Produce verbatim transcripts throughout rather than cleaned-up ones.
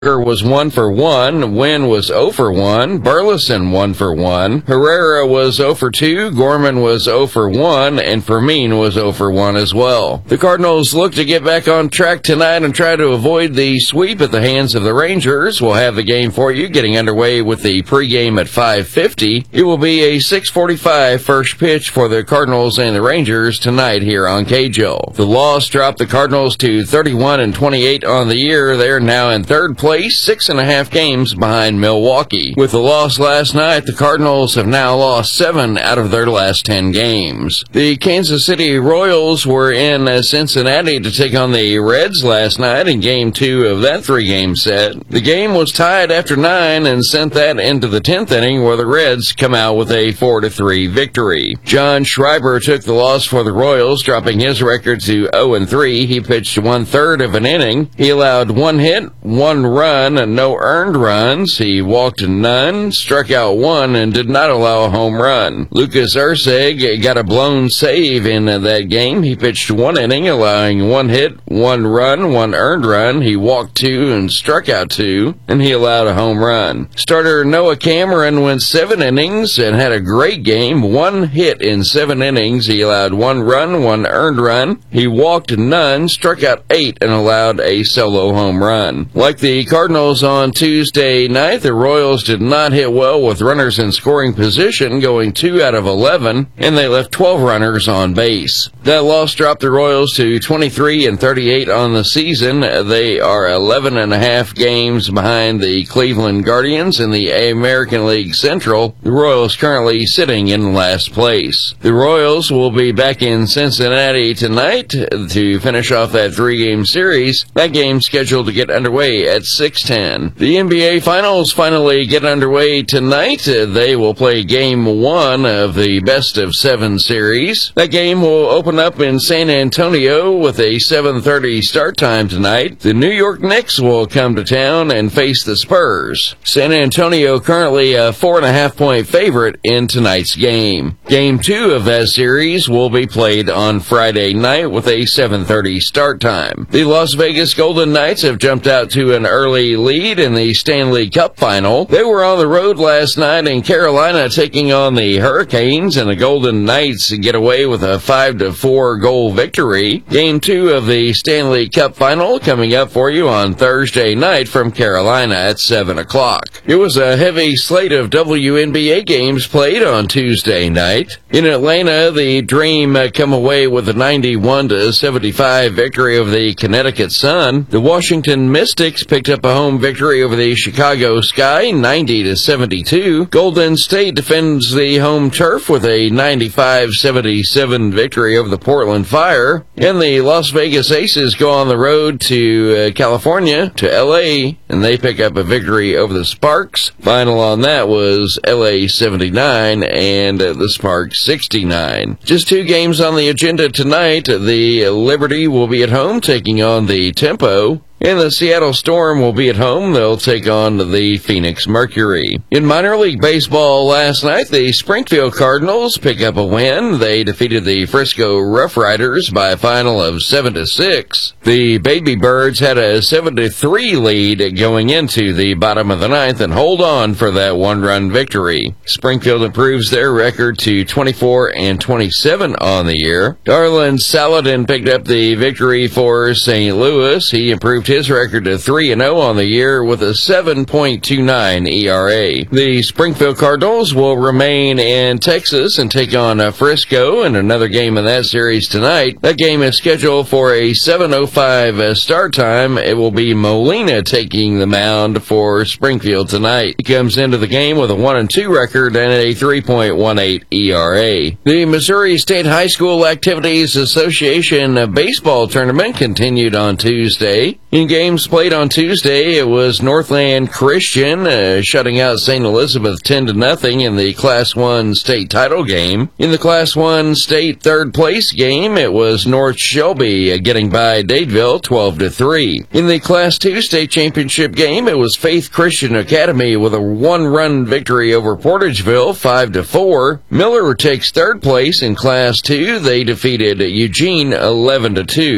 was one for one, Wynn was zero for one, Burleson one for one, Herrera was zero for two, Gorman was zero for one, and Fermin was zero for one as well. The Cardinals look to get back on track tonight and try to avoid the sweep at the hands of the Rangers. We'll have the game for you getting underway with the pregame at five fifty. It will be a six forty-five first pitch for the Cardinals and the Rangers tonight here on K J O. The loss dropped the Cardinals to thirty-one and twenty-eight on the year. They're now in third place, six and a half games behind Milwaukee. With the loss last night, the Cardinals have now lost seven out of their last ten games. The Kansas City Royals were in Cincinnati to take on the Reds last night in game two of that three-game set. The game was tied after nine and sent that into the tenth inning, where the Reds come out with a four to three victory. John Schreiber took the loss for the Royals, dropping his record to oh and three. He pitched one-third of an inning. He allowed one hit, one run, and no earned runs. He walked none, struck out one, and did not allow a home run. Lucas Erceg got a blown save in that game. He pitched one inning, allowing one hit, one run, one earned run. He walked two and struck out two, and he allowed a home run. Starter Noah Cameron went seven innings and had a great game. One hit in seven innings. He allowed one run, one earned run. He walked none, struck out eight, and allowed a solo home run. Like the Cardinals on Tuesday night, the Royals did not hit well with runners in scoring position, going two out of eleven, and they left twelve runners on base. That loss dropped the Royals to twenty-three and thirty-eight on the season. They are eleven and a half games behind the Cleveland Guardians in the American League Central. The Royals currently sitting in last place. The Royals will be back in Cincinnati tonight to finish off that three-game series. That game scheduled to get underway at six ten. The N B A Finals finally get underway tonight. They will play game one of the best of seven series. That game will open up in San Antonio with a seven thirty start time tonight. The New York Knicks will come to town and face the Spurs. San Antonio currently a four and a half point favorite in tonight's game. Game two of that series will be played on Friday night with a seven thirty start time. The Las Vegas Golden Knights have jumped out to an early lead in the Stanley Cup final. They were on the road last night in Carolina taking on the Hurricanes, and the Golden Knights get away with a five to four goal victory. Game two of the Stanley Cup final coming up for you on Thursday night from Carolina at seven o'clock. It was a heavy slate of W N B A games played on Tuesday night. In Atlanta, the Dream come away with a ninety-one to seventy-five victory over the Connecticut Sun. The Washington Mystics picked up a home victory over the Chicago Sky, ninety to seventy-two. Golden State defends the home turf with a ninety-five seventy-seven victory over the Portland Fire. And the Las Vegas Aces go on the road to uh, California, to L A, and they pick up a victory over the Sparks. Final on that was L A seventy-nine and uh, the Sparks sixty-nine. Just two games on the agenda tonight. The Liberty will be at home taking on the Tempo. And the Seattle Storm will be at home. They'll take on the Phoenix Mercury. In minor league baseball last night, the Springfield Cardinals pick up a win. They defeated the Frisco Rough Riders by a final of seven to six. The Baby Birds had a seven to three lead going into the bottom of the ninth and hold on for that one-run victory. Springfield improves their record to twenty-four and twenty-seven on the year. Darlin Saladin picked up the victory for Saint Louis. He improved his record to three and oh on the year with a seven point two nine E R A. The Springfield Cardinals will remain in Texas and take on Frisco in another game in that series tonight. That game is scheduled for a seven oh five start time. It will be Molina taking the mound for Springfield tonight. He comes into the game with a one and two record and a three point one eight E R A. The Missouri State High School Activities Association baseball tournament continued on Tuesday. In games played on Tuesday, it was Northland Christian uh, shutting out Saint Elizabeth ten to nothing in the Class one state title game. In the Class one state third place game, it was North Shelby uh, getting by Dadeville twelve to three. In the Class two state championship game, it was Faith Christian Academy with a one-run victory over Portageville five to four. Miller takes third place in Class two. They defeated Eugene eleven to two.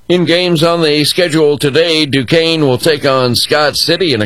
In games on the schedule today, Duquesne will take on Scott City in a